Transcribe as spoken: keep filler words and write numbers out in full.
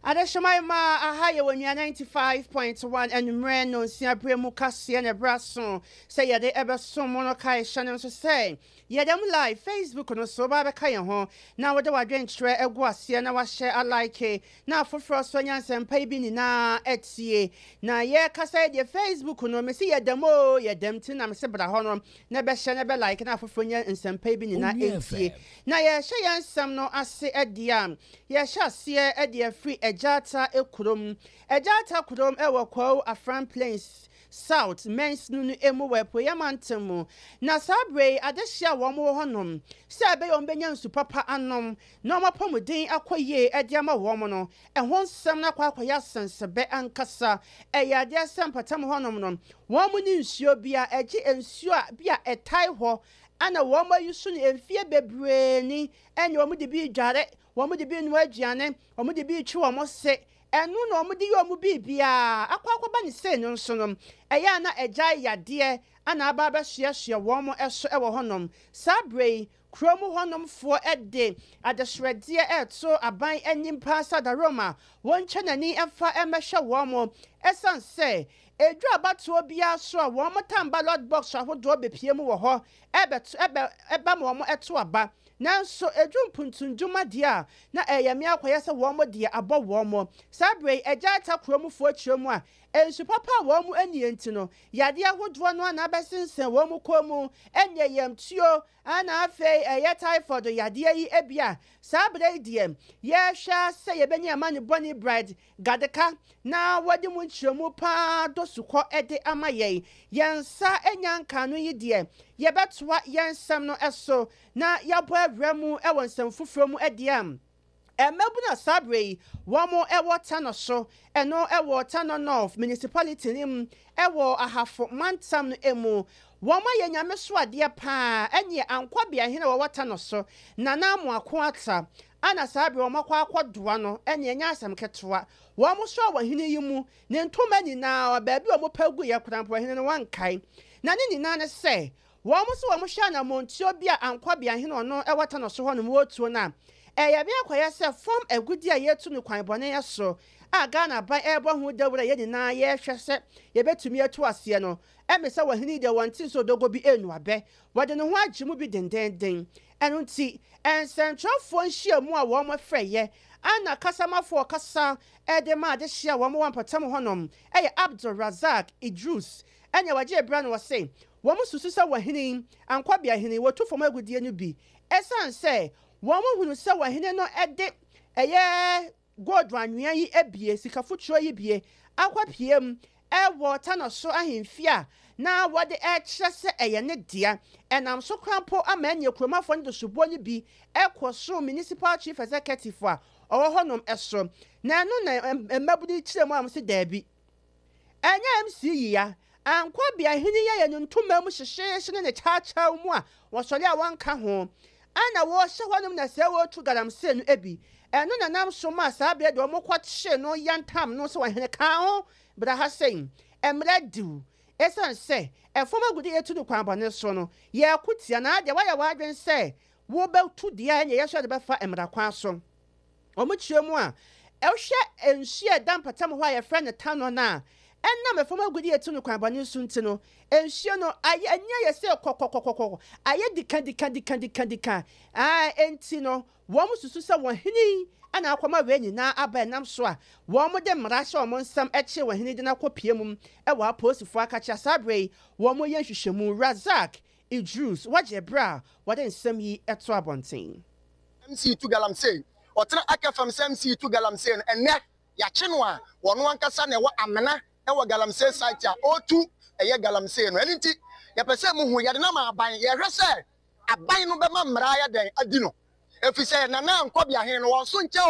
Adeshama ma ahaya wonya ninety-five point one and mreno sia bremu kase na braso say ye de ebeso mono kai channel so say ye dem live Facebook no so ba be kai ho na wo de wadwen kire egu ase na wa share alike na afoforo so nya sempa bi ni na etie na ye kasa de Facebook no me see ye dem o ye dem ti na me se bra ho no na be share na be like na afoforo nya sempa bi ni na etie na ye share yan sam no ase ediam ye share ase edie free Ejata Ekurum, Ejata Kurum Ewako, a Fran Plains South, Men's Nunu Emu Wepo Yamantemu, Nasabre, Adesia Wamo Honum, Sabe on Benyan to Papa Anom, Noma Pomudin Aquaye, Ediama Womono, and one Samna Quayasan, Sabe and Cassa, a Yadia Sampatam Honomon, Woman in Siobia, Edgy and Sua, Bia a Taiho, and a woman you soon in fear bebrainy, and you want to be Jaret. Womu de bi nwa aduane omu de bi twa omo se enu na omu de yo omu bi bia akwa akwa ba ni se no nso no eya na eja yade ana aba ba hia hia womu eso e wo honom sabrei kromu honom fo ede adesrede eto aban enyim pasa da Roma won chanani emfa emehwe womu esan se edu abato bia so a womu tamba lord box ahodo bepie mu wo ho ebeto ebe eba mo womu eto aba Nanso edwum puntunjuma dia na eyame akwaya se wo mo dia abo wo mo sabre eja atakro fo akyeremu a ensu papa wo mo ani enti no yade ahodo no na abesensen wo mo komu enye yamtuo ana afi eye typhoid yade yi ebia sabre diem ye hwa se ye benya mani boni bride gadeka na wadi mu nkyeremu pa dosuko ede amaye yensa enyanka no yi die ye betwa yensam no eso na yabo awremu ewo nsam fufuro mu ediam emebuna sabre womo ewo tano so eno ewo tano north municipality nim ewo ahafo mantam no emu womo yenyame so ade pa enye ankwabia hene wo tano so na na mo akoata ana sabre womo kwa akodoa no enye nya asam ketwa womo so wo hene yimu ne ntoma ni na ba bi womo pagu ye krampo hene no wankai na ne ni na ne se womo so womo hwa na montio bia ankwabia hene ono ewo tano so ho no wotuo na eya bia kwaya se form agudi a yetu ne kwan bone yeso a Ghana ba ebo hu dawura ye na ye hwese ye betumi atu ase no emese wahini de wanti so dogo bi enu abe wode ne ho agimu bi dendenden enu nti ensentropho nhia mu a wo mo freye ana kasamafo kasa ede ma de hia wo mo wampatam honom eye Abdul Razak Idrus enya waje ebra no wose wo mo susu sa wahini ankwabia hini wotu fom agudie no bi esan se womo hunu se wahene no ede eye god wanwea yi ebie sikafutro yi bie akwapiem ewo tano so ahemfia na wode e kire se eye ne dia enam so krampo amanye kromafo ndo subo ni bi ekoso municipal chief executive a owo honom eso na enu na emabudi kire mu am se dabi enya mc yi ya ankwabia hene ye ye ntuma mu hyehye ne chacha mu a wo sori a wanka ho ana wo hye hwanum na se wo tu galamse no ebi eno na nam so ma sa be de mo kwatche no yantam no so wahene ka ho bra ha sen emra diu esan se efoma gudi etu no kwan bone so no ye akutia na de waya wadwen se wo be tu dia nya ye so de be fa emra kwan so omo chiemu a e hwe enhie dampatam ho aye friend tano na enna me foma gudi etu no kwan bone so ntino enhie no aye anya ye se kokokokokoko aye dika dika dika dika dika ah enti no wo mususu se wo hini ana akwama we nyina aba nam so a wo mo de mra hye wo mo nsam eche wo hini de na kopie mum e wa posifo akacha sabre wo mo ye hwehwemu Razak Idrus waje bra wode nsam yi eto abonten M C two galamsey otra akafam M C two galamsey enne ya che no a wono ankasa na e wa amena e wa galamsey site a o two eye galamsey no enti ye pese mu hu ye de na ma aban ye hwese aban no be ma mra ya den adi no efise na na nkobia hen no won so nche